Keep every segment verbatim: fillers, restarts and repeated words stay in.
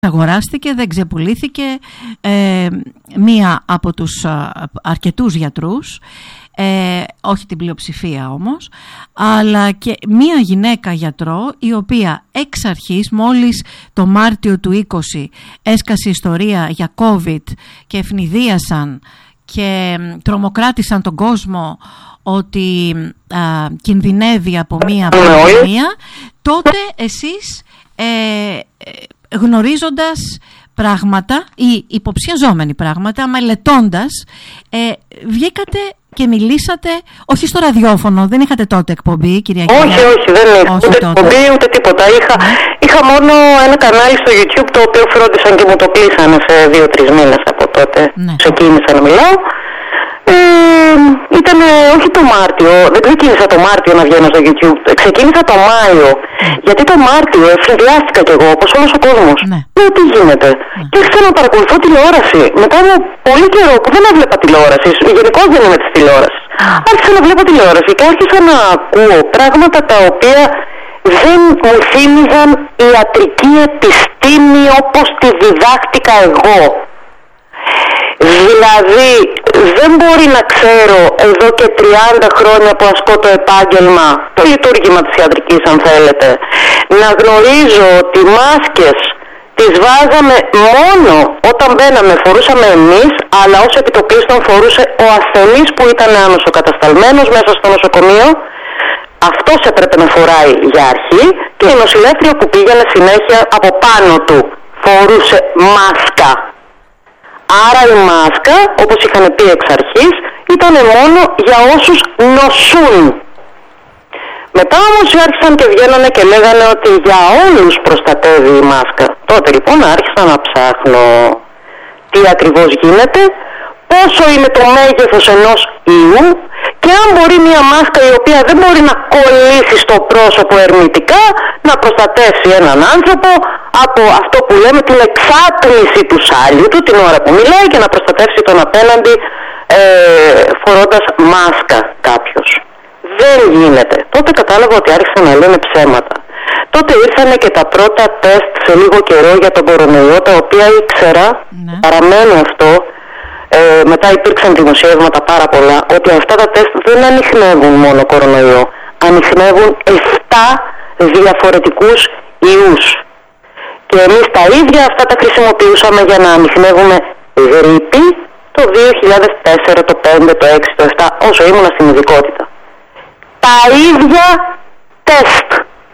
αγοράστηκε, δεν ξεπουλήθηκε. Ε, μία από τους α, αρκετούς γιατρούς, ε, όχι την πλειοψηφία όμως, αλλά και μία γυναίκα γιατρό, η οποία εξ αρχής, μόλις το Μάρτιο του είκοσι έσκασε ιστορία για COVID και ευνηδίασαν και τρομοκράτησαν τον κόσμο ότι α, κινδυνεύει από μία πανδημία, τότε εσείς ε, γνωρίζοντας πράγματα ή υποψιαζόμενοι πράγματα, μελετώντας, ε, βγήκατε και μιλήσατε, όχι στο ραδιόφωνο, δεν είχατε τότε εκπομπή, κυρία Κυριακή? Όχι, όχι, δεν είχα ούτε εκπομπή ούτε τίποτα. Είχα, ναι. είχα μόνο ένα κανάλι στο YouTube, το οποίο φρόντισαν και μου το κλείσανε σε δύο-τρεις μήνες από τότε. Ναι. Ξεκίνησα να μιλάω. Ε, ήταν όχι το Μάρτιο, δεν ξεκίνησα το Μάρτιο να βγαίνω στο YouTube, ξεκίνησα το Μάιο. Mm. Γιατί το Μάρτιο εφηδιάστηκα κι εγώ, όπως όλος ο κόσμος. Ναι. Ναι, τι γίνεται. Ναι. Και άρχισα να παρακολουθώ τηλεόραση. Μετά από πολύ καιρό που δεν έβλεπα τηλεόραση, γενικώς δεν είμαι της τηλεόρασης. Mm. Άρχισα να βλέπω τηλεόραση και άρχισα να ακούω πράγματα τα οποία δεν μου θύμιζαν ιατρική επιστήμη όπως τη διδάχτηκα εγώ. Δηλαδή δεν μπορεί να ξέρω εδώ και τριάντα χρόνια που ασκώ το επάγγελμα, το λειτουργήμα της ιατρικής αν θέλετε, να γνωρίζω ότι μάσκες τις βάζαμε μόνο όταν μπαίναμε, φορούσαμε εμείς, αλλά ως επιτοπλίστων φορούσε ο ασθενής που ήταν ανοσοκατασταλμένος μέσα στο νοσοκομείο. Αυτός έπρεπε να φοράει για αρχή και η νοσηλεύτρια που πήγαινε συνέχεια από πάνω του φορούσε μάσκα. Άρα η μάσκα, όπως είχαν πει εξ αρχής, ήταν μόνο για όσους νοσούν. Μετά όμως άρχισαν και βγαίνανε και λέγανε ότι για όλους προστατεύει η μάσκα. Τότε λοιπόν άρχισα να ψάχνω τι ακριβώς γίνεται, πόσο είναι το μέγεθος ενός ιού και αν μπορεί μια μάσκα η οποία δεν μπορεί να κολλήσει στο πρόσωπο ερμητικά να προστατεύσει έναν άνθρωπο από αυτό που λέμε την εξάτμιση του σάλιου του την ώρα που μιλάει και να προστατεύσει τον απέναντι ε, φορώντας μάσκα κάποιος. Δεν γίνεται. Τότε κατάλαβα ότι άρχισαν να λένε ψέματα. Τότε ήρθανε και τα πρώτα τεστ σε λίγο καιρό για τον κορονοϊό, τα οποία ήξερα, ναι. παραμένει αυτό, ε, μετά υπήρξαν δημοσιεύματα πάρα πολλά, ότι αυτά τα τεστ δεν ανιχνεύουν μόνο κορονοϊό, ανιχνεύουν επτά διαφορετικούς ιούς. Και εμείς τα ίδια αυτά τα χρησιμοποιούσαμε για να ανιχνεύουμε γρίπη το δύο χιλιάδες τέσσερα, το πέντε, το έξι, το επτά, όσο ήμουνα στην ειδικότητα. Τα ίδια τεστ.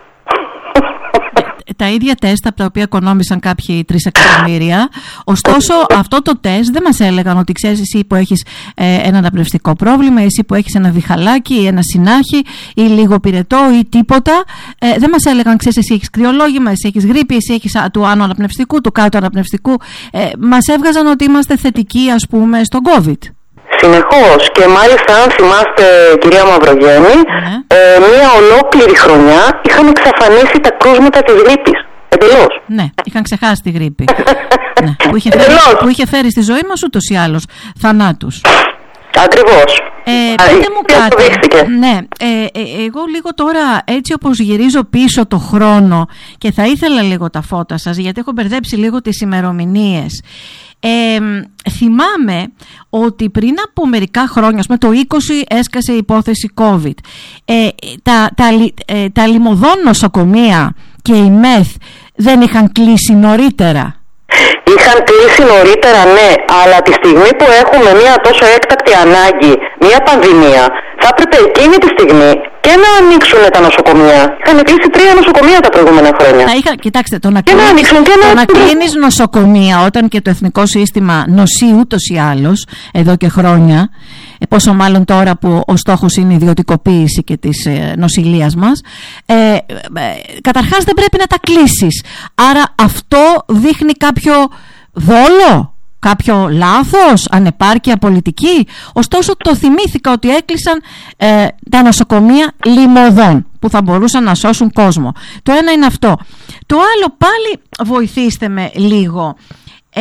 Τα ίδια τεστ από τα οποία οικονόμησαν κάποιοι τρεις εκατομμύρια. Ωστόσο, αυτό το τεστ δεν μας έλεγαν ότι ξέρεις εσύ που έχεις ε, ένα αναπνευστικό πρόβλημα, εσύ που έχεις ένα διχαλάκι ή ένα συνάχη ή λίγο πυρετό ή τίποτα. Ε, δεν μας έλεγαν, ξέρεις, εσύ έχεις κρυολόγημα, εσύ έχεις γρίπη, εσύ έχεις α, του άνω αναπνευστικού, του κάτω αναπνευστικού. Ε, μας έβγαζαν ότι είμαστε θετικοί, ας πούμε, στον COVID. Συνεχώς, και μάλιστα αν θυμάστε κυρία Μαυρογέννη, mm-hmm. ε, μία ολόκληρη χρονιά είχαν εξαφανίσει τα κρούσματα της γρίπης. Εντελώς. Ναι, είχαν ξεχάσει τη γρίπη. ναι, που, είχε φέρει, που είχε φέρει στη ζωή μας ούτως ή άλλως θανάτους. Ακριβώς. Ε, πείτε μου κάτι. Ναι, ε, ε, εγώ λίγο τώρα έτσι όπως γυρίζω πίσω το χρόνο και θα ήθελα λίγο τα φώτα σας, γιατί έχω μπερδέψει λίγο τις ημερομηνίες. Ε, θυμάμαι ότι πριν από μερικά χρόνια, με το είκοσι έσκασε η υπόθεση COVID, ε, τα, τα, ε, τα λιμωδών νοσοκομεία και η ΜΕΘ δεν είχαν κλείσει νωρίτερα? Είχαν κλείσει νωρίτερα, ναι, αλλά τη στιγμή που έχουμε μια τόσο έκτακτη ανάγκη, μια πανδημία, θα έπρεπε εκείνη τη στιγμή και να ανοίξουν τα νοσοκομεία. Είχαν κλείσει τρία νοσοκομεία τα προηγούμενα χρόνια. Θα είχα, κοιτάξτε, το να, κλείνεις, να, ανοίξουν, το να... να κλείνεις νοσοκομεία όταν και το εθνικό σύστημα νοσεί ούτως ή άλλως εδώ και χρόνια, πόσο μάλλον τώρα που ο στόχος είναι η ιδιωτικοποίηση και της ε, νοσηλείας μας, ε, ε, καταρχάς δεν πρέπει να τα κλείσεις. Άρα αυτό δείχνει κάποιο δόλο, κάποιο λάθος, ανεπάρκεια πολιτική. Ωστόσο το θυμήθηκα ότι έκλεισαν ε, τα νοσοκομεία λιμωδών που θα μπορούσαν να σώσουν κόσμο. Το ένα είναι αυτό. Το άλλο, πάλι βοηθήστε με λίγο. Ε,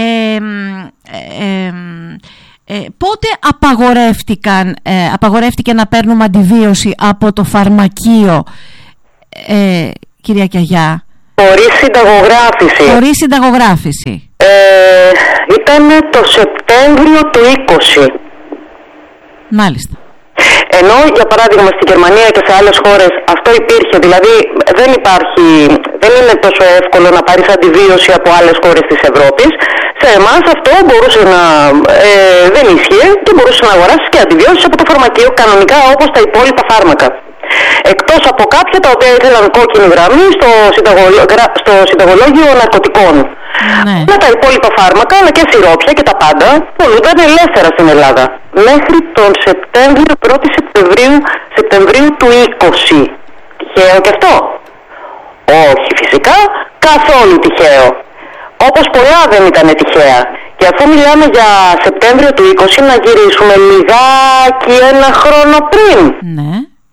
ε, ε, Ε, πότε απαγορεύτηκαν, ε, απαγορεύτηκε να παίρνουμε αντιβίωση από το φαρμακείο, ε, κυρία Κιαγιά? Χωρίς συνταγογράφηση. Χωρίς συνταγογράφηση. Ε, ήταν το Σεπτέμβριο του είκοσι. Μάλιστα. Ενώ για παράδειγμα στη Γερμανία και σε άλλες χώρες αυτό υπήρχε, δηλαδή δεν υπάρχει, δεν είναι τόσο εύκολο να πάρεις αντιβίωση από άλλες χώρες της Ευρώπης. Σε εμάς αυτό μπορούσε να ε, δεν ίσχυε και μπορούσε να αγοράσεις και αντιβιώσεις από το φαρμακείο κανονικά όπως τα υπόλοιπα φάρμακα. Εκτός από κάποια τα οποία ήθελαν κόκκινη γραμμή στο, συνταγολο... στο συνταγολόγιο ναρκωτικών. Ναι. Με τα υπόλοιπα φάρμακα αλλά και σιρόπια και τα πάντα πολλούνταν ελεύθερα στην Ελλάδα. Μέχρι τον Σεπτέμβριο, πρώτη Σεπτεμβρίου, Σεπτεμβρίου του είκοσι. Τυχαίο και αυτό? Όχι φυσικά, καθόλου τυχαίο. Όπως πολλά δεν ήταν τυχαία. Και αφού μιλάμε για Σεπτέμβριο του είκοσι, να γυρίσουμε λιγάκι ένα χρόνο πριν. Ναι.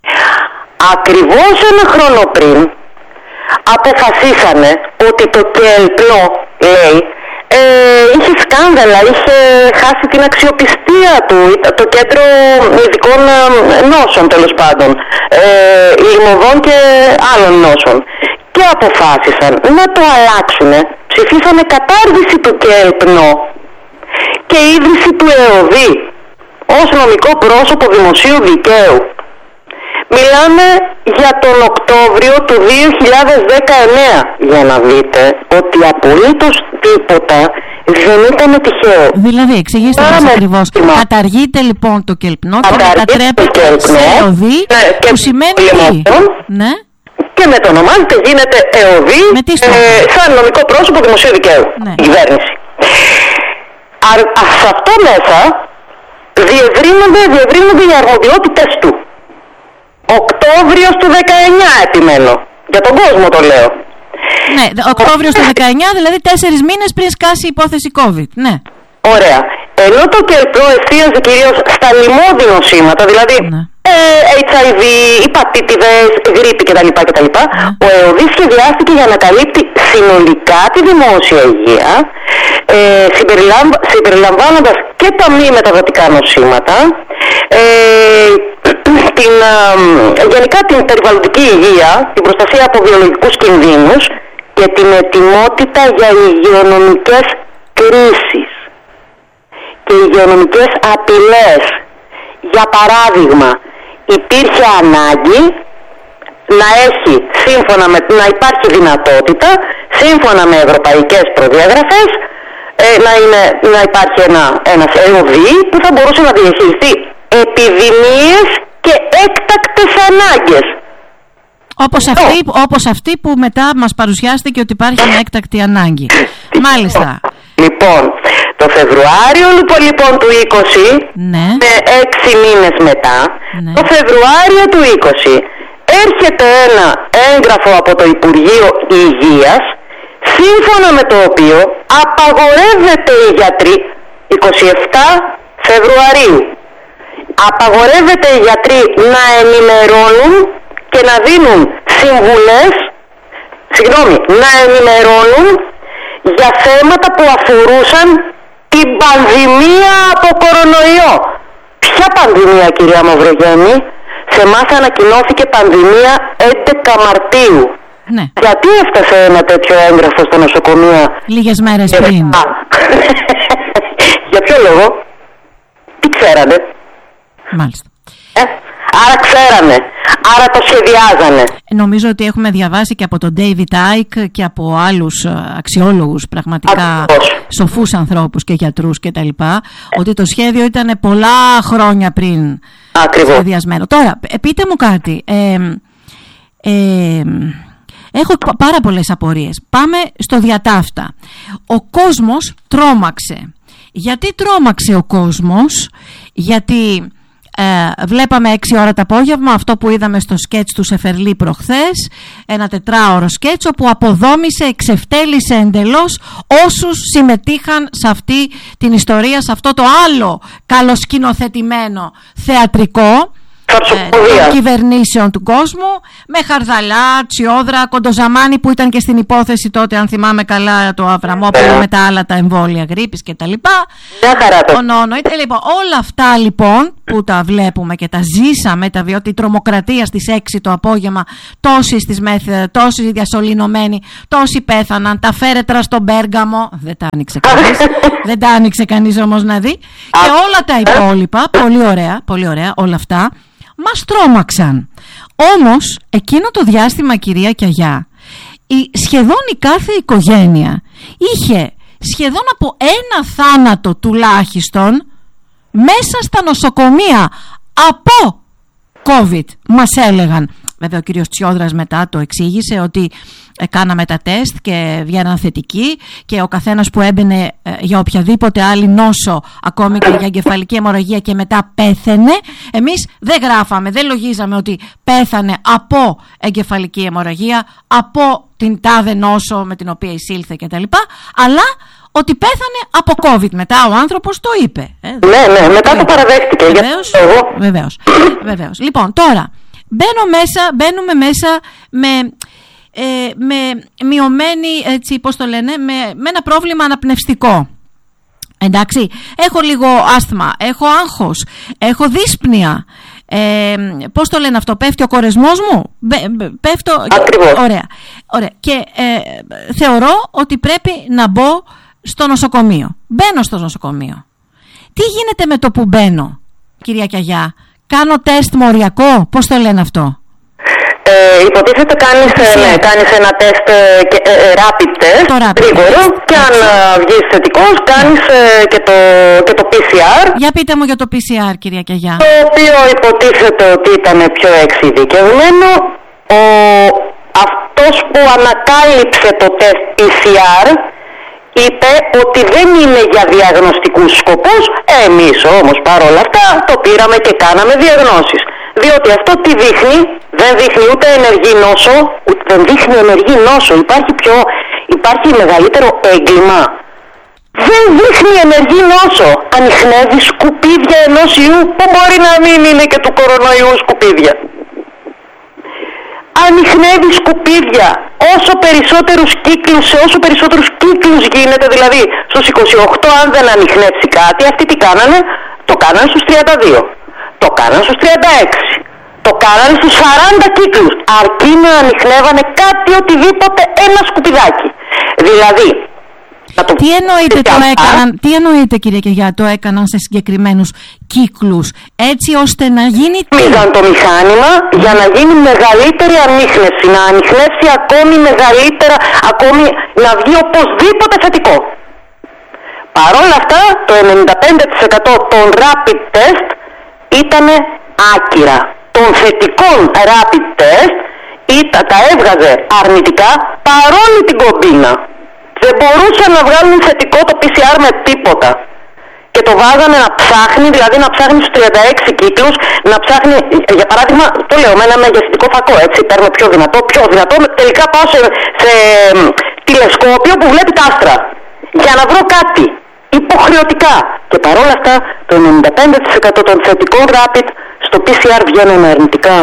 Ακριβώς ένα χρόνο πριν αποφασίσανε ότι το ΚΕΛΠΝΟ, λέει, ε, είχε σκάνδαλα, είχε χάσει την αξιοπιστία του, το κέντρο ειδικών νόσων τέλος πάντων, ε, λιμωδών και άλλων νόσων. Και αποφάσισαν να το αλλάξουνε, ψηφίσανε κατάργηση του ΚΕΛΠΝΟ και ίδρυση του ΕΟΔΗ ως νομικό πρόσωπο δημοσίου δικαίου. Μιλάμε για τον Οκτώβριο του δύο χιλιάδες δεκαεννέα, για να δείτε ότι απολύτως τίποτα δεν ήταν τυχαίο. Δηλαδή, εξηγήστε μας ακριβώς. Καταργείται λοιπόν το ΚΕΛΠΝΟ και μετατρέπεται σε ΕΟΔΗ, ναι, που σημαίνει τι? Ναι. Και μετονομάζεται, γίνεται ΕΟΔΗ, ε, σαν νομικό πρόσωπο δημοσίου δικαίου. Ναι. Η κυβέρνηση. Α, α, σε αυτό μέσα διευρύνονται, διευρύνονται οι αρμοδιότητες του. Οκτώβριος του δεκαεννέα επιμένω. Για τον κόσμο το λέω. Ναι, Οκτώβριος του δεκαεννέα, δηλαδή τέσσερις μήνες πριν σκάσει η υπόθεση COVID. Ναι. Ωραία. Ενώ το ΚΕΛΠΝΟ εστίαζε κυρίως στα λοιμώδη νοσήματα, δηλαδή ναι. ε, έιτς άι βι, υπατήτηδες, γρίπη κτλ. κτλ. Ναι. Ο ΕΟΔΗ σχεδιάστηκε για να καλύπτει συνολικά τη δημόσια υγεία, ε, συμπεριλαμβα... συμπεριλαμβάνοντας και τα μη μεταδοτικά νοσήματα, ε, την, ε, γενικά την περιβαλλοντική υγεία, την προστασία από βιολογικούς κινδύνους και την ετοιμότητα για υγειονομικές κρίσεις και υγειονομικές απειλές. Για παράδειγμα, υπήρχε ανάγκη να έχει, σύμφωνα με, να υπάρχει δυνατότητα, σύμφωνα με ευρωπαϊκές προδιαγραφές, ε, να, είναι, να υπάρχει ένα, ένας ΕΟΔΗ που θα μπορούσε να διαχειριστεί επιδημίες και έκτακτες ανάγκες. Όπως αυτή, όπως αυτή που μετά μας παρουσιάστηκε ότι υπάρχει μια έκτακτη ανάγκη. Μάλιστα. Λοιπόν, το Φεβρουάριο λοιπόν του είκοσι, ναι. με έξι μήνες μετά, ναι. το Φεβρουάριο του είκοσι έρχεται ένα έγγραφο από το Υπουργείο Υγείας, σύμφωνα με το οποίο απαγορεύεται οι γιατροί, είκοσι επτά Φεβρουαρίου, απαγορεύεται οι γιατροί να ενημερώνουν και να δίνουν συμβουλές, συγγνώμη, να ενημερώνουν για θέματα που αφορούσαν την πανδημία από κορονοϊό. Ποια πανδημία, κυρία Μαυρογέννη? Σε εμάς ανακοινώθηκε πανδημία έντεκα Μαρτίου. Ναι. Γιατί έφτασε ένα τέτοιο έγγραφο στο νοσοκομείο λίγες μέρες πριν? Για ποιο λόγο? Τι ξέρανε? Μάλιστα. Ε, άρα ξέρανε, άρα το σχεδιάζανε. Νομίζω ότι έχουμε διαβάσει και από τον David Icke και από άλλους αξιόλογους, πραγματικά Ακριβώς. σοφούς ανθρώπους και γιατρούς και τα λοιπά, ότι το σχέδιο ήταν πολλά χρόνια πριν Ακριβώς. σχεδιασμένο. Τώρα, πείτε μου κάτι. Ε, ε, έχω πάρα πολλές απορίες. Πάμε στο διατάφτα. Ο κόσμος τρόμαξε. Γιατί τρόμαξε ο κόσμος? Γιατί Ε, βλέπαμε έξι ώρα το απόγευμα αυτό που είδαμε στο σκέτς του Σεφερλί προχθές, ένα τετράωρο σκέτς όπου αποδόμησε, εξευτέλισε εντελώς όσους συμμετείχαν σε αυτή την ιστορία, σε αυτό το άλλο καλοσκηνοθετημένο θεατρικό. ε, των κυβερνήσεων του κόσμου, με Χαρδαλά, Τσιόδρα, Κοντοζαμάνι που ήταν και στην υπόθεση τότε, αν θυμάμαι καλά, το Αβραμόπουλο με τα άλλα τα εμβόλια γρίπης και τα λοιπά. Μια χαρά το. Λοιπόν, όλα αυτά λοιπόν που τα βλέπουμε και τα ζήσαμε, τα βιώτη, η τρομοκρατία στις έξι το απόγευμα, τόσοι στις μέθη, τόσοι διασωληνωμένοι, τόσοι πέθαναν, τα φέρετρα στον Πέργαμο, δεν τα άνοιξε κανείς, δεν τα άνοιξε κανείς όμως να δει, και όλα τα υπόλοιπα, πολύ ωραία, πολύ ωραία όλα αυτά, μας τρόμαξαν. Όμως εκείνο το διάστημα, κυρία Κιαγιά, η, σχεδόν η κάθε οικογένεια είχε σχεδόν από ένα θάνατο τουλάχιστον μέσα στα νοσοκομεία από COVID, μας έλεγαν. Βέβαια ο κύριος Τσιόδρας μετά το εξήγησε ότι ε, κάναμε τα τεστ και βγαίναν θετικοί και ο καθένας που έμπαινε ε, για οποιαδήποτε άλλη νόσο, ακόμη και για εγκεφαλική αιμορραγία, και μετά πέθαινε, εμείς δεν γράφαμε, δεν λογίζαμε ότι πέθανε από εγκεφαλική αιμορραγία, από την τάδε νόσο με την οποία εισήλθε κτλ, αλλά ότι πέθανε από COVID. Μετά ο άνθρωπος το είπε. Ε, ναι, ναι, μετά το παραδέχτηκε. Βεβαίως, βεβαίως, βεβαίως. Λοιπόν, τώρα μπαίνω μέσα, μπαίνουμε μέσα με, ε, με μειωμένη, έτσι, πώς το λένε, με, με ένα πρόβλημα αναπνευστικό. Εντάξει, έχω λίγο άσθμα, έχω άγχος, έχω δύσπνοια. Ε, πώς το λένε αυτό, πέφτει ο κορεσμός μου, πέφτω. Ακριβώς. Ωραία, ωραία. Και ε, θεωρώ ότι πρέπει να μπω στο νοσοκομείο. Μπαίνω στο νοσοκομείο. Τι γίνεται με το που μπαίνω, κυρία Κιαγιά? Κάνω τεστ μοριακό, πώς το λένε αυτό? Ε, υποτίθεται κάνεις, ναι, κάνεις ένα τεστ και, ε, rapid test, γρήγορο, και αν βγεις θετικός κάνεις ε, και, το, και το πι σι αρ. Για πείτε μου για το πι σι αρ, κυρία Κιαγιά. Το οποίο υποτίθεται ότι ήταν πιο εξειδικευμένο. Ο, αυτός που ανακάλυψε το τεστ πι σι αρ είπε ότι δεν είναι για διαγνωστικούς σκοπούς. Εμείς όμως παρόλα αυτά το πήραμε και κάναμε διαγνώσεις. Διότι αυτό τι δείχνει? Δεν δείχνει ούτε ενεργή νόσο, ούτε δεν δείχνει ενεργή νόσο. Υπάρχει πιο, υπάρχει μεγαλύτερο έγκλημα? Δεν δείχνει ενεργή νόσο. Ανιχνεύει σκουπίδια ενός ιού που μπορεί να μην είναι και του κορονοϊού σκουπίδια. Ανιχνεύει σκουπίδια όσο περισσότερους κύκλους, σε όσο περισσότερους κύκλους γίνεται, δηλαδή στους είκοσι οκτώ αν δεν ανιχνεύσει κάτι, αυτοί τι κάνανε? Το κάνανε στους τριάντα δύο, το κάνανε στους τριάντα έξι, το κάνανε στους σαράντα κύκλους, αρκεί να ανιχνεύανε κάτι, οτιδήποτε, ένα σκουπιδάκι. Δηλαδή, το... Τι εννοείτε το έκαναν, τι εννοείτε κυρία Κιαγιά, το έκαναν σε συγκεκριμένους κύκλους, έτσι ώστε να γίνει... Μίζαν το μηχάνημα για να γίνει μεγαλύτερη ανίχνευση, να ανιχνεύσει ακόμη μεγαλύτερα, ακόμη να βγει οπωσδήποτε θετικό. Παρ' όλα αυτά, το ενενήντα πέντε τοις εκατό των rapid test ήταν άκυρα. Των θετικών rapid test ήταν, τα έβγαζε αρνητικά παρόλη την κομπίνα. Δεν μπορούσαν να βγάλουν θετικό το πι σι αρ με τίποτα. Και το βάζανε να ψάχνει, δηλαδή να ψάχνει στους τριάντα έξι κύκλους, να ψάχνει, για παράδειγμα, το λέω με ένα μεγεθυντικό φακό, έτσι, παίρνω πιο δυνατό, πιο δυνατό, τελικά πάω σε, σε τηλεσκόπιο που βλέπει τα άστρα, για να βρω κάτι, υποχρεωτικά. Και παρόλα αυτά, το ενενήντα πέντε τοις εκατό των θετικών rapid στο πι σι αρ βγαίνουν αρνητικά.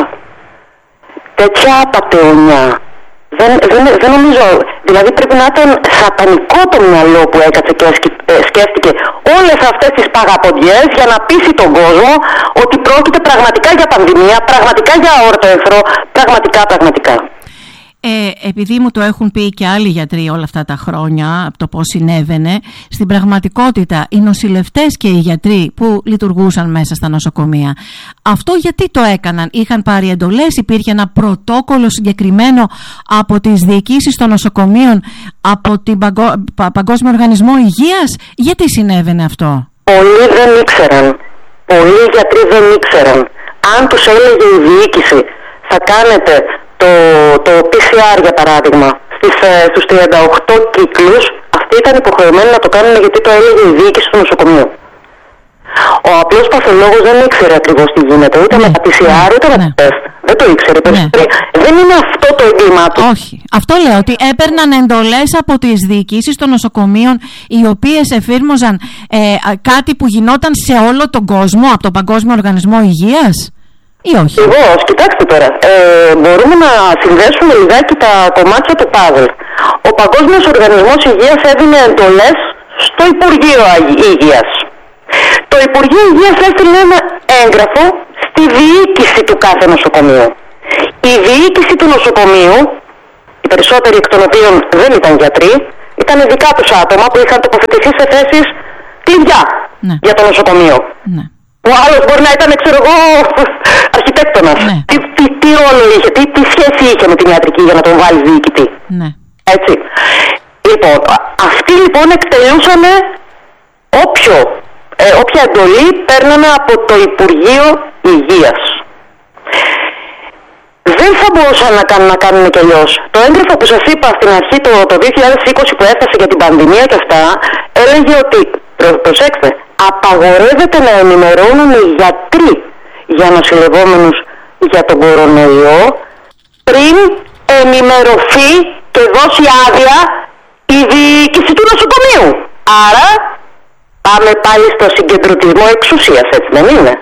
Τέτοια απατεωνιά. Δεν, δεν, δεν νομίζω, δηλαδή πρέπει να ήταν σατανικό το μυαλό που έκατσε και σκέφτηκε όλες αυτές τις παγαποντιές για να πείσει τον κόσμο ότι πρόκειται πραγματικά για πανδημία, πραγματικά για αόρτο εχθρό, πραγματικά, πραγματικά. Ε, επειδή μου το έχουν πει και άλλοι γιατροί όλα αυτά τα χρόνια από το πώς συνέβαινε, στην πραγματικότητα οι νοσηλευτές και οι γιατροί που λειτουργούσαν μέσα στα νοσοκομεία, αυτό γιατί το έκαναν? Είχαν πάρει εντολές, υπήρχε ένα πρωτόκολλο συγκεκριμένο από τις διοικήσεις των νοσοκομείων, από την Παγκο... Παγκόσμιο Οργανισμό Υγείας? Γιατί συνέβαινε αυτό? Πολλοί δεν ήξεραν, πολλοί γιατροί δεν ήξεραν. Αν τους έλεγε η διοίκηση θα κάνετε Το, το πι σι αρ για παράδειγμα στις, στους τριάντα οκτώ κύκλους, αυτοί ήταν υποχρεωμένοι να το κάνουν γιατί το έλεγε η διοίκηση του νοσοκομείου. Ο απλός παθολόγος δεν ήξερε ακριβώς τι γίνεται, ούτε ναι, με τα πι σι αρ, ούτε ναι, με τα τεστ. Δεν το ήξερε. Ναι. Δεν είναι αυτό το έγκλημά του. Όχι. Αυτό λέω, ότι έπαιρναν εντολές από τις διοικήσεις των νοσοκομείων, οι οποίες εφήρμοζαν ε, κάτι που γινόταν σε όλο τον κόσμο από τον Παγκόσμιο Οργανισμό Υγείας. ή όχι? Εγώ, κοιτάξτε τώρα, ε, μπορούμε να συνδέσουμε λιγάκι τα κομμάτια του παζλ. Ο Παγκόσμιος Οργανισμός Υγείας έδινε εντολές στο Υπουργείο Υγείας. Το Υπουργείο Υγείας έστειλε ένα έγγραφο στη διοίκηση του κάθε νοσοκομείου. Η διοίκηση του νοσοκομείου, οι περισσότεροι εκ των οποίων δεν ήταν γιατροί, ήταν δικά τους άτομα που είχαν τοποθετηθεί σε θέσεις κλειδιά, ναι, για το νοσοκομείο. Ναι. Ο άλλος μπορεί να ήταν, ξέρω εγώ, αρχιτέκτονας. Ναι. Τι, τι, τι ρόλο είχε, τι, τι σχέση είχε με την ιατρική για να τον βάλει διοικητή. Ναι. Έτσι. Λοιπόν, αυτοί λοιπόν εκτελούσαν όποιο, ε, όποια εντολή παίρνανε από το Υπουργείο Υγείας. Δεν θα μπορούσαν να κάνουν, να κάνουν και αλλιώς. Το έγγραφο που σας είπα στην αρχή το, το δύο χιλιάδες είκοσι που έφτασε για την πανδημία και αυτά, έλεγε ότι, προ, προσέξτε, απαγορεύεται να ενημερώνουν οι γιατροί για νοσηλευόμενους για τον κορονοϊό πριν ενημερωθεί και δώσει άδεια η διοίκηση του νοσοκομείου. Άρα πάμε πάλι στο συγκεντρωτισμό εξουσίας, έτσι δεν είναι?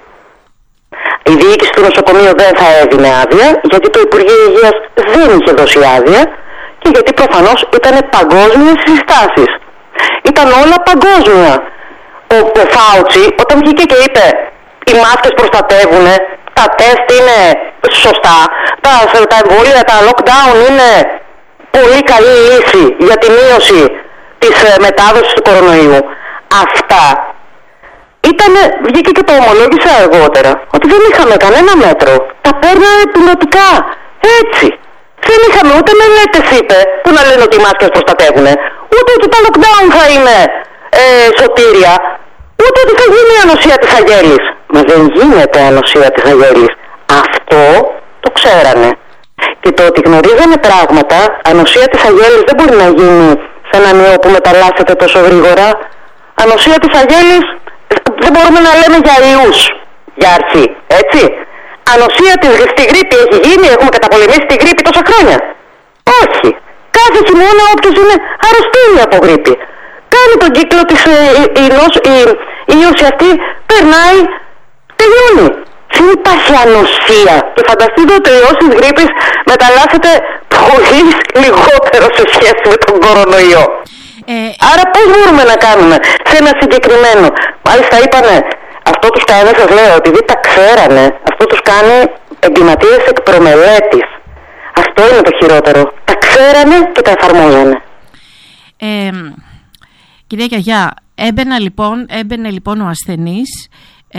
Η διοίκηση του νοσοκομείου δεν θα έδινε άδεια, γιατί το Υπουργείο Υγείας δεν είχε δώσει άδεια και γιατί προφανώς ήταν παγκόσμιες συστάσεις. Ήταν όλα παγκόσμια. Ο, ο Φάουτσι όταν βγήκε και είπε οι μάσκες προστατεύουν, τα τεστ είναι σωστά, τα, τα εμβόλια, τα lockdown είναι πολύ καλή λύση για τη μείωση της μετάδοσης του κορονοϊού. Αυτά ήτανε, βγήκε και το ομολόγησα αργότερα, ότι δεν είχαμε κανένα μέτρο. Τα παίρνανε πιλωτικά. Έτσι. Δεν είχαμε ούτε μελέτες, είπε, που να λένε ότι οι μάσκες προστατεύουν, ούτε ότι τα lockdown θα είναι ε, σωτήρια, ούτε ότι θα γίνει η ανοσία της αγέλης. Μα δεν γίνεται ανοσία της αγέλης. Αυτό το ξέρανε. Και το ότι γνωρίζανε πράγματα, ανοσία της αγέλης δεν μπορεί να γίνει σε έναν ιό που μεταλλάσσεται τόσο γρήγορα. Ανοσία της αγέλης δεν μπορούμε να λέμε για ιούς, για αρχή, έτσι. Ανοσία της στη γρίπη έχει γίνει, έχουμε καταπολεμήσει τη γρίπη τόσα χρόνια. Όχι. Κάθε χειμώνα όποιος είναι αρρωσταίνει από γρίπη, κάνει τον κύκλο της ε, η, η, η ίωση αυτή, περνάει, τελειώνει. Δεν υπάρχει ανοσία. Και φανταστείτε ότι ο ιός της γρίπης μεταλλάσσεται πολύ λιγότερο σε σχέση με τον κορονοϊό. Ε, Άρα πώς μπορούμε να κάνουμε σε ένα συγκεκριμένο? Μάλιστα είπανε, αυτό τους κάνει, σας λέω, επειδή τα ξέρανε, αυτό τους κάνει εγκληματίες εκ προμελέτης. Αυτό είναι το χειρότερο. Τα ξέρανε και τα εφαρμόζανε. Ε, κυρία Κιαγιά, έμπαινε λοιπόν, έμπαινε λοιπόν ο ασθενής ε,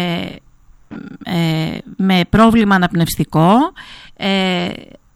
ε, με πρόβλημα αναπνευστικό. Ε,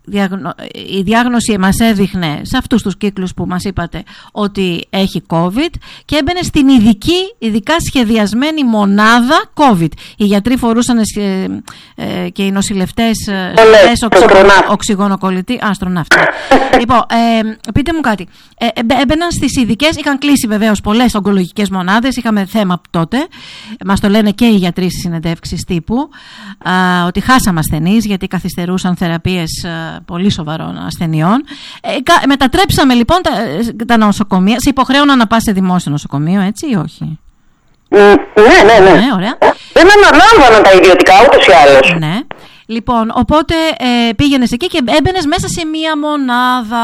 η διάγνωση μας έδειχνε σε αυτούς τους κύκλους που μας είπατε ότι έχει COVID και έμπαινε στην ειδική, ειδικά σχεδιασμένη μονάδα COVID. Οι γιατροί φορούσαν ε, ε, και οι νοσηλευτές ε, οξυγονοκολλητή, αστροναύτη. Λοιπόν, ε, πείτε μου κάτι. Ε, έμπαιναν στις ειδικές, είχαν κλείσει βεβαίως πολλές ογκολογικές μονάδες, είχαμε θέμα τότε, μας το λένε και οι γιατροί στις συνεντεύξεις τύπου, α, ότι χάσαμε ασθενείς γιατί καθυστερούσαν θεραπείες πολύ σοβαρών ασθενειών. Ε, μετατρέψαμε λοιπόν τα, τα νοσοκομεία, σε υποχρέωνα να πας σε δημόσιο νοσοκομείο, έτσι ή όχι? Mm, ναι, ναι, ναι. ναι ωραία. Δεν αναλάμβαναν τα ιδιωτικά ούτως ή άλλως. Ναι. Λοιπόν, οπότε ε, πήγαινες εκεί και έμπαινες μέσα σε μία μονάδα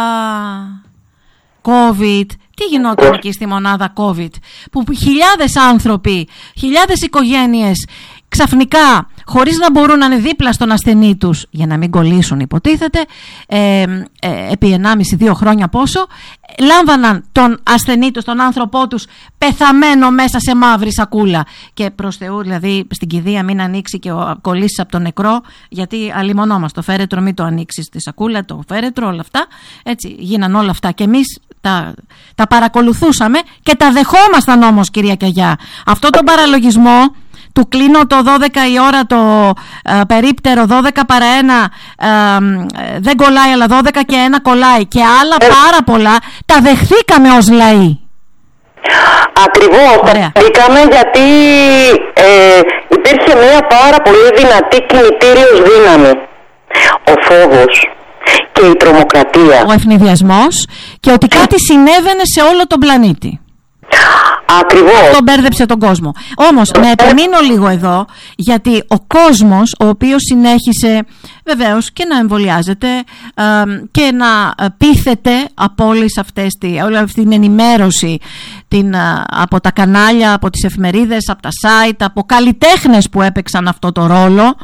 COVID. Τι γινόταν εκεί στη μονάδα COVID? Που χιλιάδες άνθρωποι, χιλιάδες οικογένειες ξαφνικά, χωρίς να μπορούν να είναι δίπλα στον ασθενή τους, για να μην κολλήσουν υποτίθεται, ε, ε, επί ενάμιση δύο χρόνια πόσο, λάμβαναν τον ασθενή τους, τον άνθρωπό τους, πεθαμένο μέσα σε μαύρη σακούλα. Και προς Θεού, δηλαδή, στην κηδεία μην ανοίξει και ο, κολλήσεις από τον νεκρό, γιατί αλλημωνόμαστε. Το φέρετρο μην το ανοίξεις στη σακούλα, το φέρετρο, όλα αυτά. Έτσι, γίναν όλα αυτά. Και εμείς τα, τα παρακολουθούσαμε και τα δεχόμασταν όμως, κυρία Κιαγιά. Αυτό τον παραλογισμό του κλείνω το δώδεκα η ώρα το ε, περίπτερο, δώδεκα παρά ένα ε, ε, δεν κολλάει, αλλά δώδεκα και ένα κολλάει και άλλα ε. πάρα πολλά, τα δεχθήκαμε ως λαοί. Ακριβώς, τα δεχθήκαμε γιατί ε, υπήρχε μια πάρα πολύ δυνατή κινητήριος δύναμη. Ο φόβος και η τρομοκρατία. Ο ευνηδιασμός και ότι κάτι συνέβαινε σε όλο τον πλανήτη. Ακριβώς. Αυτό μπέρδεψε τον κόσμο. Όμως, να επιμείνω λίγο εδώ, γιατί ο κόσμος, ο οποίος συνέχισε βεβαίως και να εμβολιάζεται ε, και να πείθεται από όλες αυτές, όλη αυτή την ενημέρωση την, από τα κανάλια, από τις εφημερίδες, από τα site, από καλλιτέχνες που έπαιξαν αυτό το ρόλο.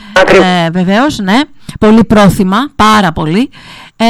Ε, βεβαίως, ναι, πολύ πρόθυμα, πάρα πολύ, ε,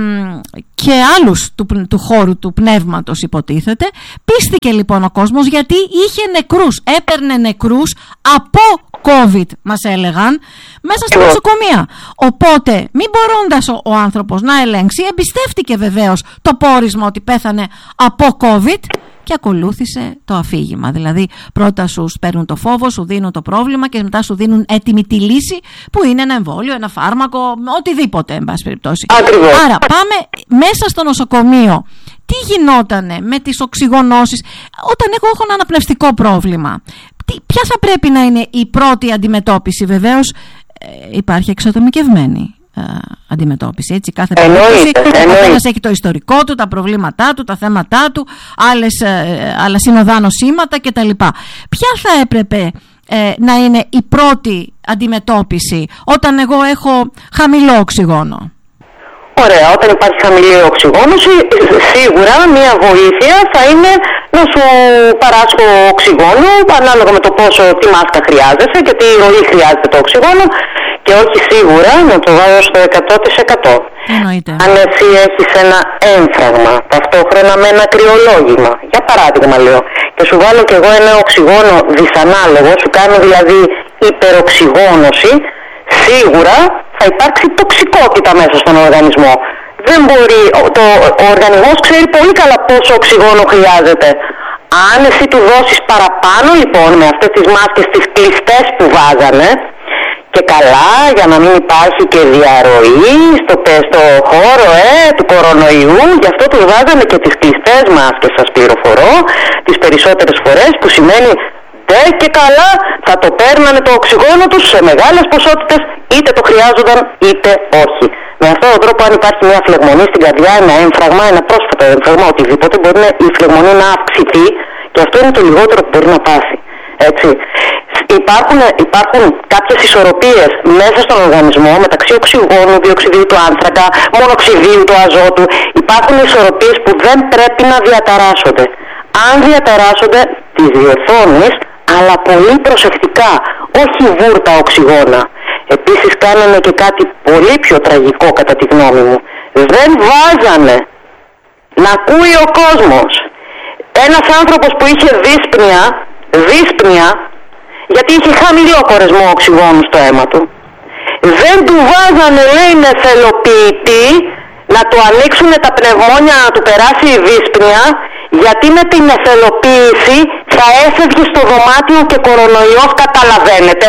και άλλους του, του χώρου του πνεύματος υποτίθεται. Πίστηκε λοιπόν ο κόσμος, γιατί είχε νεκρούς, έπαιρνε νεκρούς από COVID, μας έλεγαν, μέσα στα νοσοκομεία. Οπότε, μην μπορώντας ο, ο άνθρωπος να ελέγξει, εμπιστεύτηκε βεβαίως το πόρισμα ότι πέθανε από COVID και ακολούθησε το αφήγημα. Δηλαδή, πρώτα σου παίρνουν το φόβο, σου δίνουν το πρόβλημα και μετά σου δίνουν έτοιμη τη λύση, που είναι ένα εμβόλιο, ένα φάρμακο, οτιδήποτε, εν πάση περιπτώσει. Ακριβώς. Άρα, πάμε μέσα στο νοσοκομείο. Τι γινότανε με τις οξυγονώσεις όταν εγώ έχω ένα αναπνευστικό πρόβλημα? Τι, ποια θα πρέπει να είναι η πρώτη αντιμετώπιση? Βεβαίως, ε, υπάρχει εξατομικευμένη ε, αντιμετώπιση, έτσι, κάθε περίπτωση. Ο καθένας έχει το ιστορικό του, τα προβλήματά του, τα θέματά του, άλλες, ε, άλλα συνοδά νοσήματα κτλ. Ποια θα έπρεπε ε, να είναι η πρώτη αντιμετώπιση όταν εγώ έχω χαμηλό οξυγόνο? Ωραία, όταν υπάρχει χαμηλή οξυγόνωση, σίγουρα μία βοήθεια θα είναι να σου παράσχω οξυγόνο ανάλογα με το πόσο, τι μάσκα χρειάζεσαι και τι ροή χρειάζεται το οξυγόνο, και όχι σίγουρα να το βάλω στο εκατό τοις εκατό. Εννοείται. Αν εσύ έχεις ένα έμφραγμα ταυτόχρονα με ένα κρυολόγημα, για παράδειγμα λέω, και σου βάλω κι εγώ ένα οξυγόνο δυσανάλογο, σου κάνω δηλαδή υπεροξυγόνωση, σίγουρα θα υπάρξει τοξικότητα μέσα στον οργανισμό. Δεν μπορεί, το, ο οργανισμός ξέρει πολύ καλά πόσο οξυγόνο χρειάζεται. Αν εσύ του δώσεις παραπάνω λοιπόν με αυτές τις μάσκες τις κλειστές που βάζανε, και καλά για να μην υπάρχει και διαρροή στο, στο χώρο ε, του κορονοϊού, γι' αυτό τους βάζανε και τις κλειστές μάσκες, σας πληροφορώ, τις περισσότερες φορές, που σημαίνει ντε και καλά θα το παίρνανε το οξυγόνο τους σε μεγάλες ποσότητες, είτε το χρειάζονταν είτε όχι. Με αυτόν τον τρόπο, αν υπάρχει μια φλεγμονή στην καρδιά, ένα έμφραγμα, ένα πρόσφατο έμφραγμα, οτιδήποτε, μπορεί να, η φλεγμονή να αυξηθεί, και αυτό είναι το λιγότερο που μπορεί να πάθει. Έτσι. Υπάρχουν, υπάρχουν κάποιες ισορροπίες μέσα στον οργανισμό μεταξύ οξυγόνου, διοξιδίου του άνθρακα, μονοξιδίου του αζότου. Υπάρχουν ισορροπίες που δεν πρέπει να διαταράσσονται. Αν διαταράσσονται, τις διορθώνεις, αλλά πολύ προσεκτικά, όχι βούρτα οξυγόνα. Επίσης κάνανε και κάτι πολύ πιο τραγικό κατά τη γνώμη μου. Δεν βάζανε να ακούει ο κόσμος. Ένας άνθρωπος που είχε δύσπνοια, δύσπνοια, γιατί είχε χαμηλό κορεσμό οξυγόνου στο αίμα του, δεν του βάζανε, λέει, νεφελοποιητή να του ανοίξουν τα πνευμόνια, να του περάσει η δύσπνοια, γιατί με την νεφελοποίηση θα έφευγε στο δωμάτιο και κορονοϊός, καταλαβαίνετε.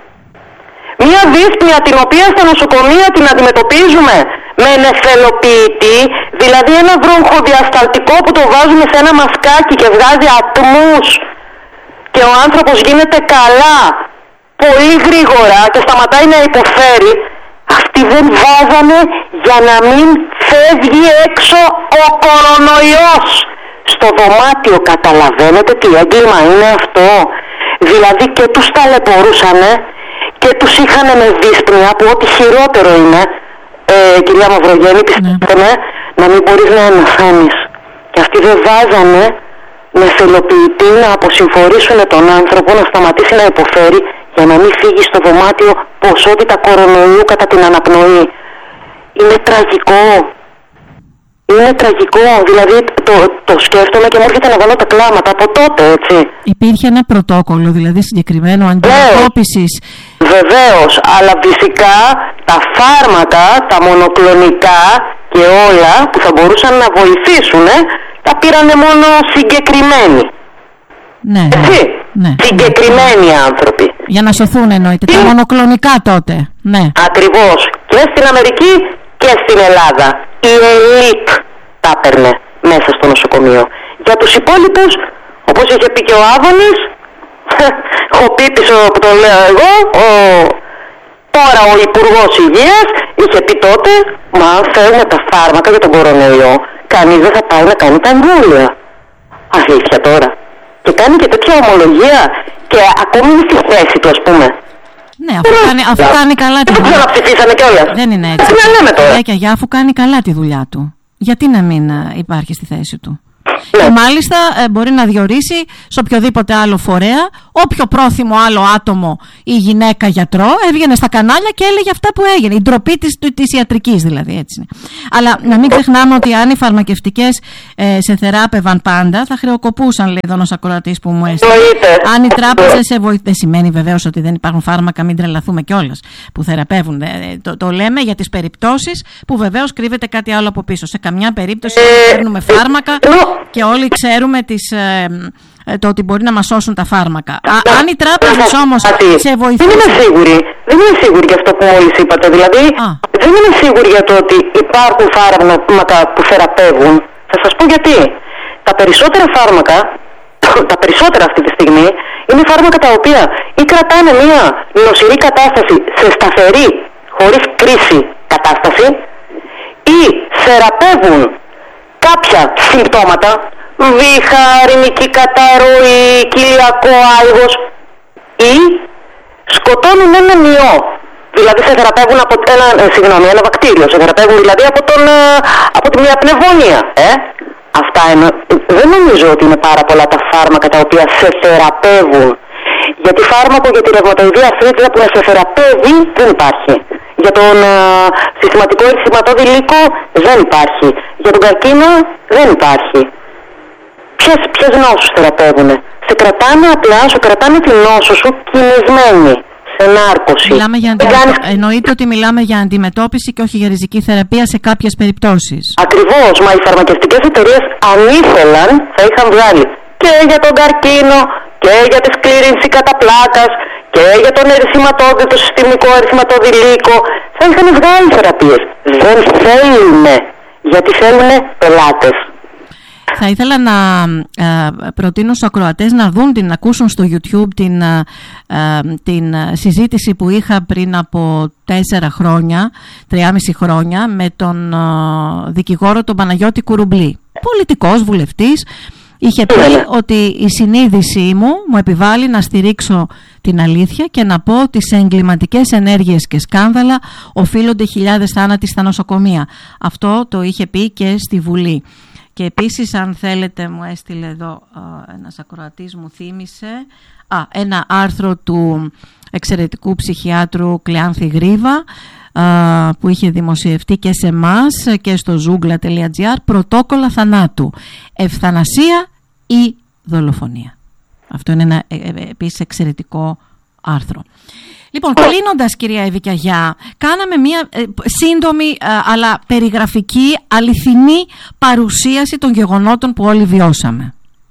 Μία δύσπνοια την οποία στα νοσοκομεία την αντιμετωπίζουμε με νεφελοποιητή, δηλαδή ένα βροχοδιασταλτικό που το βάζουμε σε ένα μασκάκι και βγάζει ατμούς και ο άνθρωπος γίνεται καλά πολύ γρήγορα και σταματάει να υποφέρει. Αυτοί δεν βάζανε για να μην φεύγει έξω ο κορονοϊός στο δωμάτιο. Καταλαβαίνετε τι έγκλημα είναι αυτό? Δηλαδή και τους ταλαιπωρούσανε και τους είχαν με δύσπνοια, που ό,τι χειρότερο είναι, ε, κυρία Μαυρογέννη, πιστεύετε με, να μην μπορείς να αναθάνεις. Και αυτοί δεν βάζανε νεφελοποιητή να αποσυμφορήσουν τον άνθρωπο να σταματήσει να υποφέρει, για να μην φύγει στο δωμάτιο ποσότητα κορονοϊού κατά την αναπνοή. Είναι τραγικό. Είναι τραγικό, δηλαδή το, το σκέφτομαι και μου έρχεται να βάλω τα κλάματα από τότε, έτσι. Υπήρχε ένα πρωτόκολλο, δηλαδή συγκεκριμένο αντιμετώπισης. Βεβαίως, αλλά φυσικά τα φάρμακα, τα μονοκλονικά και όλα που θα μπορούσαν να βοηθήσουν, τα πήρανε μόνο συγκεκριμένοι. Ναι, έτσι, ναι, συγκεκριμένοι ναι. άνθρωποι. Για να σωθούν εννοείται, και... τα μονοκλονικά τότε, ναι. Ακριβώς, και στην Αμερική και στην Ελλάδα. Η ελίτ τα έπαιρνε μέσα στο νοσοκομείο. Για τους υπόλοιπους, όπως είχε πει και ο Άδωνης, ο Πίπης που το λέω εγώ, ο... τώρα ο Υπουργός Υγείας είχε πει τότε, μα αν φέρουμε τα φάρμακα για τον κορονοϊό, κανείς δεν θα πάει να κάνει τα εμβόλια. Αλήθεια τώρα. και κάνει και τέτοια ομολογία και ακόμη είναι στη θέση του, ας πούμε. Ναι, αφού κάνει, αφού κάνει καλά τη δουλειά. Δεν το ψηφίσανε κιόλας. Δεν είναι έτσι. Τι να λέμε τώρα. Και για αφού κάνει καλά τη δουλειά του, γιατί να μην υπάρχει στη θέση του. Ναι. Και μάλιστα ε, μπορεί να διορίσει σε οποιοδήποτε άλλο φορέα, όποιο πρόθυμο άλλο άτομο ή γυναίκα γιατρό έβγαινε στα κανάλια και έλεγε αυτά που έγινε. Η ντροπή της, της ιατρικής δηλαδή, έτσι είναι. Αλλά να μην ξεχνάμε ότι αν οι φαρμακευτικές ε, σε θεράπευαν πάντα, θα χρεοκοπούσαν, λέει εδώ ένας ακροατής που μου έστειλε. Αν οι τράπεζες σε βοηθούν. Δεν σημαίνει βεβαίως ότι δεν υπάρχουν φάρμακα, μην τρελαθούμε κιόλας, που θεραπεύουν. Ε, το, το λέμε για τις περιπτώσεις που βεβαίως κρύβεται κάτι άλλο από πίσω. Σε καμιά περίπτωση ε, παίρνουμε φάρμακα. Και όλοι ξέρουμε τις, ε, το ότι μπορεί να μας σώσουν τα φάρμακα. Α, αν οι τράπεζες όμως σε βοηθούν. Δεν είμαι σίγουρη. Δεν είμαι σίγουρη για αυτό που μόλις είπατε. Δηλαδή, Α. δεν είμαι σίγουρη για το ότι υπάρχουν φάρμακα που θεραπεύουν. Θα σας πω γιατί. Τα περισσότερα φάρμακα, τα περισσότερα αυτή τη στιγμή, είναι φάρμακα τα οποία ή κρατάνε μια νοσηρή κατάσταση σε σταθερή, χωρίς κρίση κατάσταση, ή θεραπεύουν κάποια συμπτώματα, βήχα, ρηνική καταρροή, κοιλιακό άλγος, ή σκοτώνουν έναν ιό. Δηλαδή σε θεραπεύουν από ένα, ε, συγγνώμη, ένα βακτήριο, σε θεραπεύουν δηλαδή από, τον, ε, από τη μια πνευμονία. Ε? Αυτά είναι, δεν νομίζω ότι είναι πάρα πολλά τα φάρμακα τα οποία σε θεραπεύουν. Γιατί φάρμακο για τη ρευματοειδή αρθρίτιδα που να σε θεραπεύει δεν υπάρχει. Για τον α, συστηματικό ερυθυματώδη λύκο δεν υπάρχει. Για τον καρκίνο δεν υπάρχει. Ποιες, ποιες νόσους θεραπεύουνε? Σε κρατάνε απλά, σου κρατάνε τη νόσο σου κινησμένη, σε νάρκωση. Μιλάμε για αντι... κάνεις... Εννοείται ότι μιλάμε για αντιμετώπιση και όχι για ριζική θεραπεία σε κάποιες περιπτώσεις. Ακριβώς, μα οι φαρμακευτικές εταιρείες αν ήθελαν θα είχαν βγάλει και για τον καρκίνο και για τη σκλήρυνση κατά πλάκας και για τον ερυθυματώδη, το συστημικό ερυθυματώδη λύκο, θα είχαν βγάλει θεραπείες. Δεν θέλουνε, γιατί θέλουνε πελάτες. Θα ήθελα να ε, προτείνω στους ακροατές να δουν, την, να ακούσουν στο YouTube την, ε, την συζήτηση που είχα πριν από τέσσερα χρόνια, τρία και μισό χρόνια, με τον ε, δικηγόρο τον Παναγιώτη Κουρουμπλή. Πολιτικός, βουλευτής. Είχε πει ότι η συνείδησή μου μου επιβάλλει να στηρίξω την αλήθεια και να πω ότι σε εγκληματικές ενέργειες και σκάνδαλα οφείλονται χιλιάδες θάνατοι στα νοσοκομεία. Αυτό το είχε πει και στη Βουλή. Και επίσης, αν θέλετε, μου έστειλε εδώ ε, ένας ακροατής, μου θύμισε α, ένα άρθρο του εξαιρετικού ψυχιάτρου Κλεάνθη Γρίβα, ε, που είχε δημοσιευτεί και σε εμάς και στο ζούγκλα τελεία τζι άρ, πρωτόκολλα θανάτου, ευθανασία ή δολοφονία. Αυτό είναι ένα ε, ε, επίσης εξαιρετικό άρθρο. Λοιπόν, κλείνοντας, κυρία Ευικιαγιά, κάναμε μια ε, σύντομη ε, αλλά περιγραφική, αληθινή παρουσίαση των γεγονότων που όλοι βιώσαμε.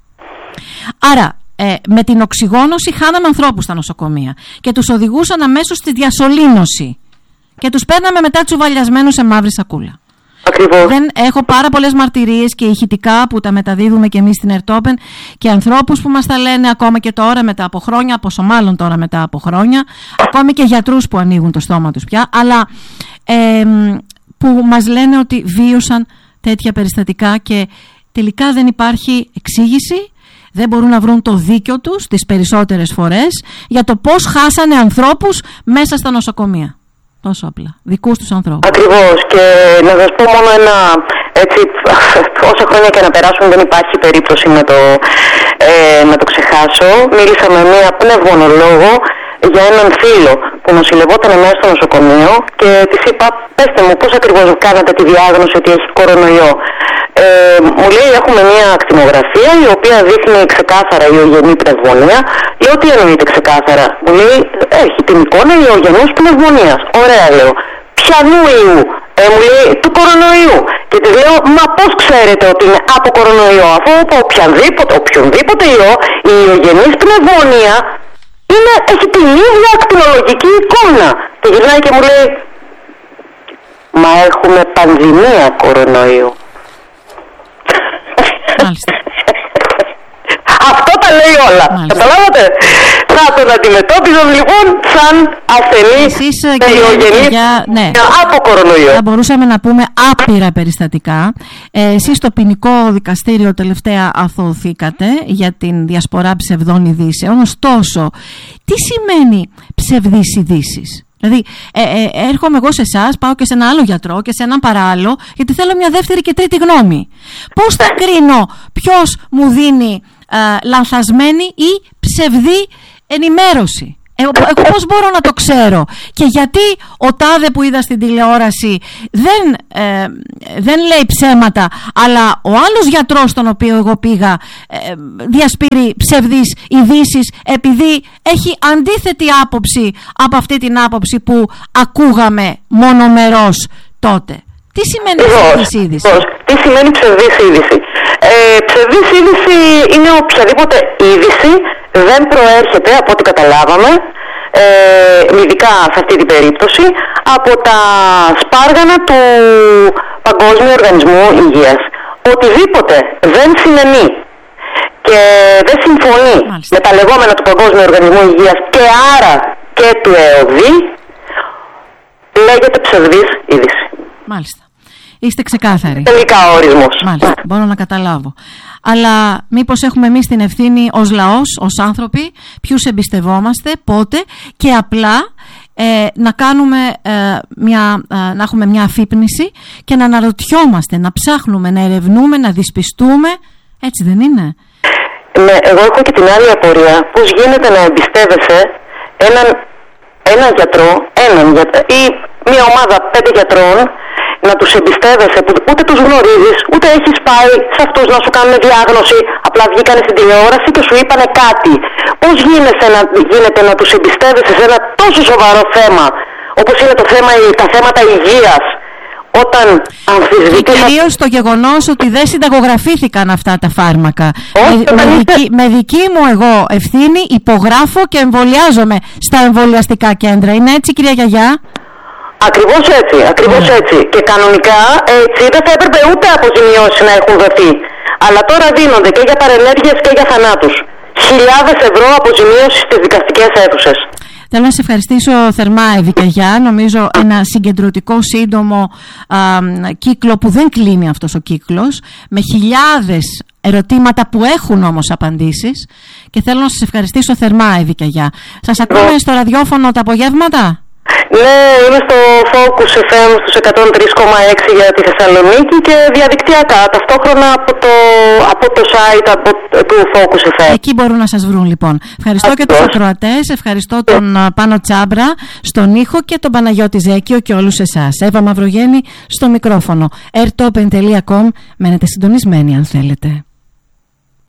Άρα, ε, με την οξυγόνωση χάναμε ανθρώπους στα νοσοκομεία και τους οδηγούσαν αμέσως στη διασωλήνωση και τους παίρναμε μετά τσουβαλιασμένους σε μαύρη σακούλα. Ακριβώς. Δεν, έχω πάρα πολλές μαρτυρίες και ηχητικά που τα μεταδίδουμε και εμείς στην Ερτόπεν και ανθρώπους που μας τα λένε ακόμα και τώρα μετά από χρόνια, πόσο μάλλον τώρα μετά από χρόνια, ακόμη και γιατρούς που ανοίγουν το στόμα τους πια, αλλά ε, που μας λένε ότι βίωσαν τέτοια περιστατικά και τελικά δεν υπάρχει εξήγηση, δεν μπορούν να βρουν το δίκιο τους τις περισσότερες φορές για το πώς χάσανε ανθρώπους μέσα στα νοσοκομεία. Τόσο απλά. Δικούς τους ανθρώπους. Ακριβώς. Και να σας πω μόνο ένα, έτσι, όσα χρόνια και να περάσουν δεν υπάρχει περίπτωση να το, ε, να το ξεχάσω. Μίλησα με μία πνευμονολόγο για έναν φίλο που νοσηλευόταν μέσα στο νοσοκομείο και της είπα, πέστε μου πώς ακριβώς κάνατε τη διάγνωση ότι έχει κορονοϊό. Ε, μου λέει, έχουμε μια ακτινογραφία η οποία δείχνει ξεκάθαρα ιογενή πνευμονία. Λέω, τι εννοείται ξεκάθαρα? Μου λέει, έχει την εικόνα ιογενούς πνευμονίας. Ωραία, λέω. Ποιανού ιού? Ε, μου λέει, του κορονοϊού. Και της λέω, μα πώς ξέρετε ότι είναι από κορονοϊό? Αφού από οποιαδήποτε, οποιονδήποτε ιό η ιογενής πνευμονία είναι, έχει την ίδια ακτινολογική εικόνα. Και γυρνάει και μου λέει, μα έχουμε πανδημία κορονοϊού. Μάλιστα. Αυτό τα λέει όλα. Καταλάβατε. Θα τον αντιμετώπιζαν λοιπόν σαν ασθενή περιογενή ναι. από κορονοϊό. Θα μπορούσαμε να πούμε άπειρα περιστατικά. Ε, εσείς στο ποινικό δικαστήριο τελευταία αθωωθήκατε για την διασπορά ψευδών ειδήσεων. Ωστόσο, τι σημαίνει ψευδείς ειδήσεις? Δηλαδή, ε, ε, έρχομαι εγώ σε εσάς, πάω και σε ένα άλλο γιατρό και σε έναν παράλληλο, γιατί θέλω μια δεύτερη και τρίτη γνώμη. Πώς θα κρίνω ποιος μου δίνει ε, λανθασμένη ή ψευδή ενημέρωση? Εγώ, εγώ πώς μπορώ να το ξέρω? Και γιατί ο τάδε που είδα στην τηλεόραση δεν, ε, δεν λέει ψέματα, αλλά ο άλλος γιατρός τον οποίο εγώ πήγα ε, διασπείρει ψευδείς ειδήσεις επειδή έχει αντίθετη άποψη από αυτή την άποψη που ακούγαμε μονομερός τότε? Τι σημαίνει ψευδής είδηση? Τι σημαίνει ψευδής είδηση? Ε, ψευδής είδηση είναι οποιαδήποτε είδηση δεν προέρχεται, από ό,τι καταλάβαμε, ε, ειδικά σε αυτή την περίπτωση, από τα σπάργανα του Παγκόσμιου Οργανισμού Υγείας. Οτιδήποτε δεν συνενεί και δεν συμφωνεί Μάλιστα. με τα λεγόμενα του Παγκόσμιου Οργανισμού Υγείας και άρα και του ΕΟΔΗ, λέγεται ψευδής είδηση. Μάλιστα. Είστε ξεκάθαροι. Τελικά ο ορισμός. Μάλιστα, μπορώ να καταλάβω. Αλλά μήπως έχουμε εμείς την ευθύνη ως λαός, ως άνθρωποι, ποιους εμπιστευόμαστε, πότε, και απλά ε, να κάνουμε ε, μια, ε, να έχουμε μια αφύπνιση και να αναρωτιόμαστε, να ψάχνουμε, να ερευνούμε, να δυσπιστούμε. Έτσι δεν είναι? Ναι, εγώ έχω και την άλλη απορία. Πώς γίνεται να εμπιστεύεσαι έναν, έναν γιατρό, έναν γιατρό ή μια ομάδα πέντε γιατρών, να τους εμπιστεύεσαι που ούτε τους γνωρίζεις, ούτε έχεις πάει σε αυτούς να σου κάνουν διάγνωση, απλά βγήκανε στην τηλεόραση και σου είπανε κάτι. Πώς γίνεται να, γίνεται να τους εμπιστεύεσαι σε ένα τόσο σοβαρό θέμα, όπως είναι το θέμα, τα θέματα υγείας, όταν αμφισβητείς? Και κυρίως το γεγονός ότι δεν συνταγογραφήθηκαν αυτά τα φάρμακα. Όχι, με, με, δική, με δική μου εγώ ευθύνη υπογράφω και εμβολιάζομαι στα εμβολιαστικά κέντρα. Είναι έτσι, κυρία Γιαγιά? Ακριβώς έτσι, ακριβώς yeah. έτσι. Και κανονικά έτσι δεν θα έπρεπε ούτε αποζημιώσεις να έχουν δοθεί. Αλλά τώρα δίνονται και για παρενέργειες και για θανάτους. Χιλιάδες ευρώ αποζημίωση στις δικαστικές αίθουσες. Θέλω να σε ευχαριστήσω θερμά, Εύη Καγιά. Νομίζω ένα συγκεντρωτικό σύντομο α, κύκλο που δεν κλείνει αυτός ο κύκλος, με χιλιάδες ερωτήματα που έχουν όμως απαντήσεις. Και θέλω να σας ευχαριστήσω θερμά, Εύη Καγιά. Σας ακούμε yeah. στο ραδιόφωνο τα απογεύματα? Ναι, είμαι στο Focus εφ εμ στους εκατόν τρία κόμμα έξι για τη Θεσσαλονίκη και διαδικτυακά, ταυτόχρονα από το, από το site από, του Focus εφ εμ. Εκεί μπορούν να σας βρουν λοιπόν. Ευχαριστώ Αυτός. και τους ακροατές, ευχαριστώ τον yeah. Πάνο Τσάμπρα στον ήχο και τον Παναγιώτη Ζέκιο και όλους εσάς. Εύα Μαυρογέννη στο μικρόφωνο. airtopen τελεία com, μένετε συντονισμένοι αν θέλετε.